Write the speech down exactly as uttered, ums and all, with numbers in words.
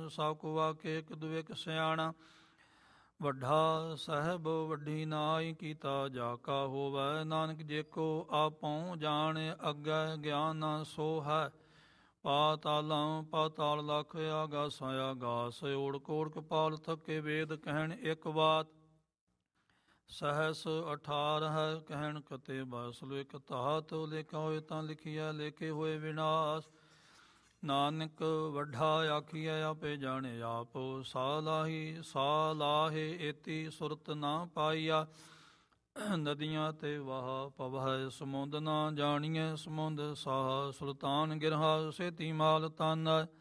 ਸਭ ਕੋ ਵਾਕੇ ਇੱਕ ਦੁਇ ਕ ਸਿਆਣਾ। ਵੱਡਾ ਸਾਹਿਬ ਵੱਡੀ ਨਾਈ ਕੀਤਾ ਜਾ ਕਾ ਹੋਵੈ, ਨਾਨਕ ਜੇ ਕੋ ਆਪਉ ਜਾਣੈ ਅੱਗੇ ਗਿਆਨ ਨਾ ਸੋ ਹੈ। ਪਾਤਾਲਾਂ ਪਾਤਾਲ ਲਖ ਆਗਾਸਾਂ ਆਗਾਸ, ਓੜ ਕੋੜ ਕਪਾਲ ਥਕੇ ਵੇਦ ਕਹਿਣ ਇੱਕ ਬਾਤ। ਸਹਸ ਅਠਾਰ ਹੈ ਕਹਿਣ ਕਤੇ ਬਸ, ਲਿਖ ਧਾਤ ਲਿਖਾ ਹੋਏ ਤਾਂ ਲਿਖੀਐ ਲੇਖੇ ਹੋਏ ਵਿਨਾਸ਼। ਨਾਨਕ ਵੱਡਾ ਆਖੀਐ ਆਪੇ ਜਾਣੇ ਆਪ, ਸਾ ਲਾਹੀ ਸਾ ਲਾਹੇ ਏਤੀ ਸੁਰਤ ਨਾ ਪਾਈਆ। ਨਦੀਆਂ ਤੇ ਵਾਹ ਪਵਹਿ ਸਮੁੰਦ ਨਾ ਜਾਣੀਐ, ਸਮੁੰਦ ਸਾਹ ਸੁਲਤਾਨ ਗਿਰਹਾ ਸੇਤੀ ਮਾਲ ਤਨ।